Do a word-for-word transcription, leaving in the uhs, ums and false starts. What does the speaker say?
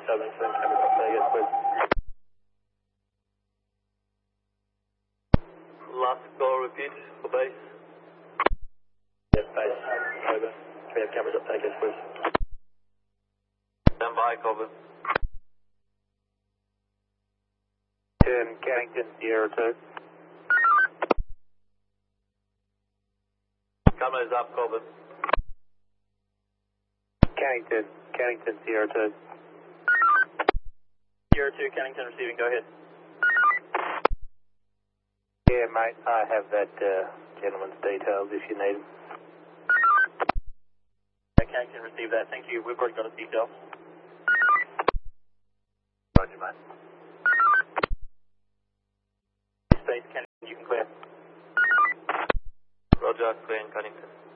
seven seven, camera up Vegas, please. Last call, repeat, for base. Yes, base, over. Can we have cameras up Vegas, please? Stand by, cover. ten, Cannington, Sierra two. Cameras up, cover. Cannington, Cannington, Sierra two. Sierra two, Cannington receiving, go ahead. Yeah, mate, I have that uh, gentleman's details if you need them. Cannington receive that, thank you. We've already got his details. Roger, mate. Space, Cannington, you can clear. Roger, clear in Cannington.